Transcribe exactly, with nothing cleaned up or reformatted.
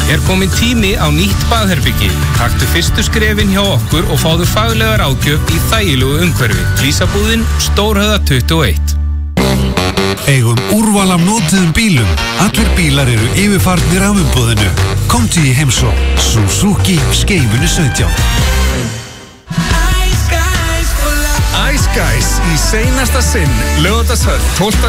Er kominn tími á nýtt baðherbyggi? Taktu fyrstu skrefin hjá okkur og fáðu faglegar ágjöf í þægilegu umhverfi. Flísabúðin, Stórhöfða tuttugu og eitt. Eigum úrval af notuðum bílum. Allir bílar eru yfirfarnir af umboðinu. Komdu í heimsókn. Suzuki Skeifunni sautján. Ice Guys í seinasta sinn. Laugardagshöll, tólfta